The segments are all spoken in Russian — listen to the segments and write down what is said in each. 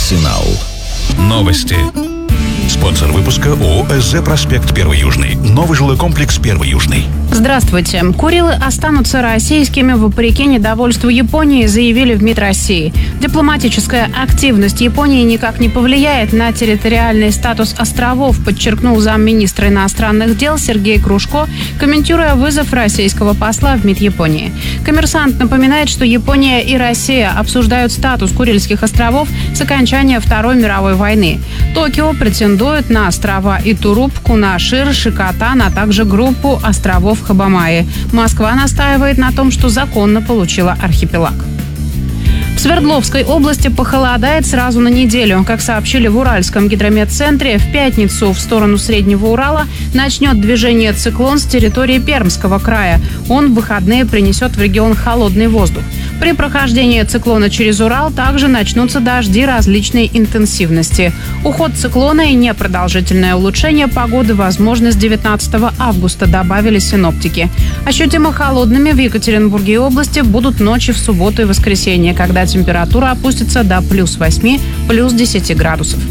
Арсенал. Новости. Спонсор выпуска ООО «СЗ Проспект 1 Южный». Новый жилой комплекс 1 Южный. Здравствуйте. Курилы останутся российскими вопреки недовольству Японии, заявили в МИД России. Дипломатическая активность Японии никак не повлияет на территориальный статус островов, подчеркнул замминистра иностранных дел Сергей Кружко, комментируя вызов российского посла в МИД Японии. «Коммерсант» напоминает, что Япония и Россия обсуждают статус Курильских островов с окончания Второй мировой войны. Токио претендует на острова Итуруп, Кунашир, Шикотан, а также группу островов Хабамаи. Москва настаивает на том, что законно получила архипелаг. В Свердловской области похолодает сразу на неделю. Как сообщили в Уральском гидрометцентре, в пятницу в сторону Среднего Урала начнет движение циклон с территории Пермского края. Он в выходные принесет в регион холодный воздух. При прохождении циклона через Урал также начнутся дожди различной интенсивности. Уход циклона и непродолжительное улучшение погоды возможно с 19 августа, добавили синоптики. Ощутимо холодными в Екатеринбурге и области будут ночи в субботу и воскресенье, когда температура опустится до +8, +10 градусов.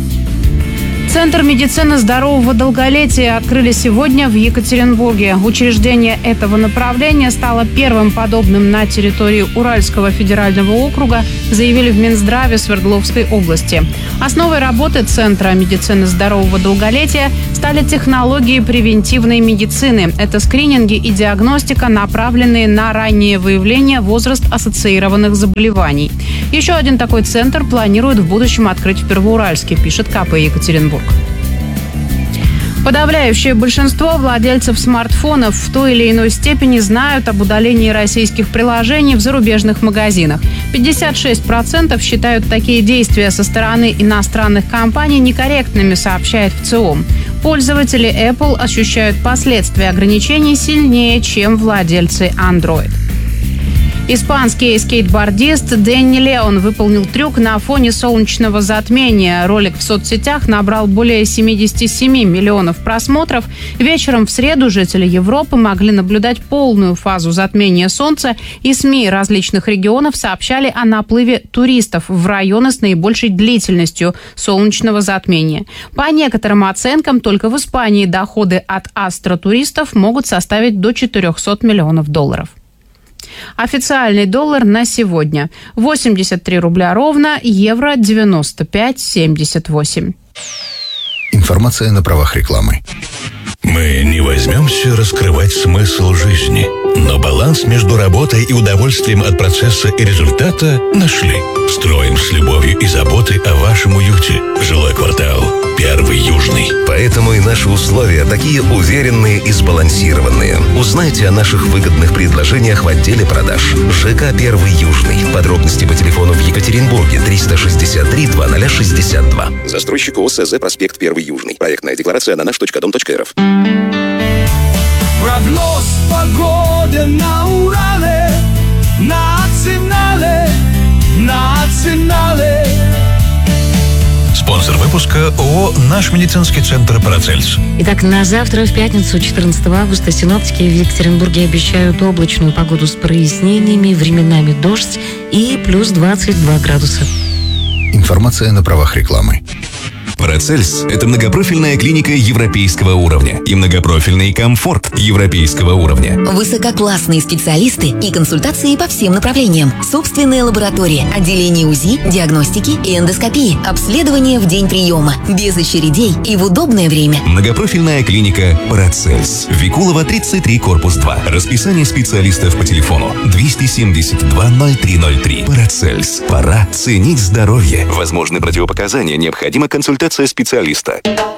Центр медицины здорового долголетия открыли сегодня в Екатеринбурге. Учреждение этого направления стало первым подобным на территории Уральского федерального округа, заявили в Минздраве Свердловской области. Основой работы Центра медицины здорового долголетия стали технологии превентивной медицины. Это скрининги и диагностика, направленные на раннее выявление возраст-ассоциированных заболеваний. Еще один такой центр планируют в будущем открыть в Первоуральске, пишет КП Екатеринбург. Подавляющее большинство владельцев смартфонов в той или иной степени знают об удалении российских приложений в зарубежных магазинах. 56% считают такие действия со стороны иностранных компаний некорректными, сообщает ВЦИОМ. Пользователи Apple ощущают последствия ограничений сильнее, чем владельцы Android. Испанский скейтбордист Дэнни Леон выполнил трюк на фоне солнечного затмения. Ролик в соцсетях набрал более 77 миллионов просмотров. Вечером в среду жители Европы могли наблюдать полную фазу затмения Солнца, и СМИ различных регионов сообщали о наплыве туристов в районы с наибольшей длительностью солнечного затмения. По некоторым оценкам, только в Испании доходы от астротуристов могут составить до $400 миллионов. Официальный доллар на сегодня 83 рубля ровно, евро 95,78. Информация на правах рекламы. Мы не возьмемся раскрывать смысл жизни, но баланс между работой и удовольствием от процесса и результата нашли. Строим с любовью и заботой о вашем уюте. Жилой квартал 1 Южный. Поэтому и наши условия такие уверенные и сбалансированные. Узнайте о наших выгодных предложениях в отделе продаж. ЖК 1 Южный. Подробности по телефону в Екатеринбурге 363 2062. Застройщик ООО «СЗ Проспект 1 Южный». Проектная декларация на наш.дом.рф. Прогноз погоды на Урале, национале. Спонсор выпуска ООО «Наш медицинский центр Парацельс». Итак, на завтра, в пятницу, 14 августа, синоптики в Екатеринбурге обещают облачную погоду с прояснениями, временами дождь и +22 градуса. Информация на правах рекламы. Парацельс – это многопрофильная клиника европейского уровня и многопрофильный комфорт европейского уровня. Высококлассные специалисты и консультации по всем направлениям. Собственная лаборатория, отделение УЗИ, диагностики и эндоскопии. Обследование в день приема. Без очередей и в удобное время. Многопрофильная клиника Парацельс. Викулова, 33, корпус 2. Расписание специалистов по телефону 272 0303. Парацельс. Пора ценить здоровье. Возможны противопоказания. Необходима консультация специалиста.